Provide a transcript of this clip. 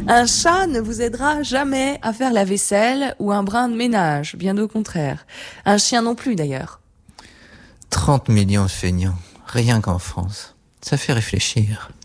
Un chat ne vous aidera jamais à faire la vaisselle ou un brin de ménage, bien au contraire. Un chien non plus d'ailleurs. 30 millions de feignants, rien qu'en France. Ça fait réfléchir.